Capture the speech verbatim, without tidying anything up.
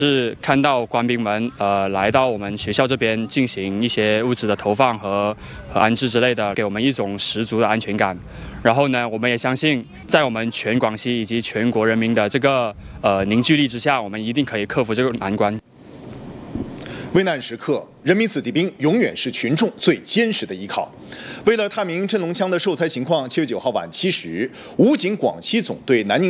是看到官兵们呃来到我们学校这边进行一些物资的投放和和安置之类的，给我们一种十足的安全感。然后呢，我们也相信，在我们全广西以及全国人民的这个呃凝聚力之下，我们一定可以克服这个难关。 危难时刻，人民子弟兵永远是群众最坚实的依靠。为了探明镇龙枪的售财情况，七月九号晚七时，武警广西总队南宁